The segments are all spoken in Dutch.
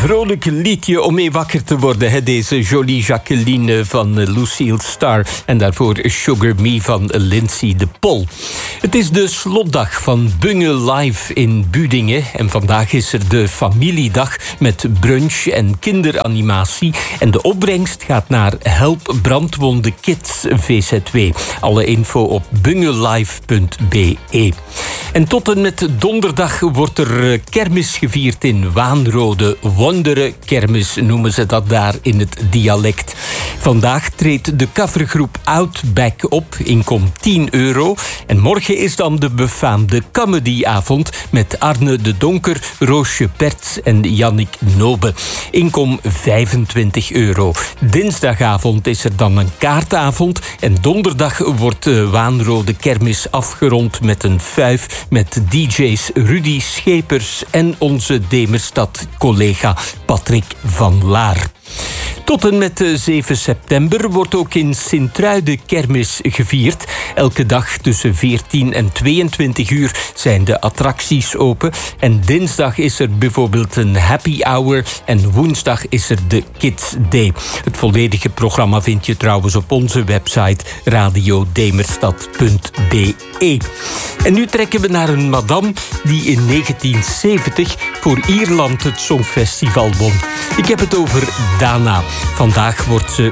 vrolijk liedje om mee wakker te worden. Hè? Deze Jolie Jacqueline van Lucille Starr. En daarvoor Sugar Me van Lindsay de Pol. Het is de slotdag van Bunge Live in Budingen. En vandaag is er de familiedag met brunch en kinderanimatie. En de opbrengst gaat naar Help Brandwonde Kids VZW. Alle info op bungelive.be. En tot en met donderdag wordt er kermis gevierd in Waanrode. Wondere kermis noemen ze dat daar in het dialect. Vandaag treedt de covergroep Outback op, inkom €10. En morgen is dan de befaamde comedyavond met Arne de Donker, Roosje Perts en Yannick Nobe. Inkom €25. Dinsdagavond is er dan een kaartavond en donderdag wordt de Waanrode kermis afgerond met een fuif met DJ's Rudy Schepers en onze Demerstad-collega Patrick van Laar. Tot en met 7 september wordt ook in Sint-Truiden kermis gevierd. Elke dag tussen 14 en 22 uur zijn de attracties open. En dinsdag is er bijvoorbeeld een happy hour en woensdag is er de Kids Day. Het volledige programma vind je trouwens op onze website radiodemerstad.be. En nu trekken we naar een madame die in 1970 voor Ierland het Songfestival won. Ik heb het over Dana. Vandaag wordt ze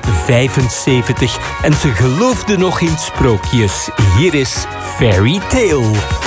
75 en ze geloofde nog in sprookjes. Hier is Fairy Tale.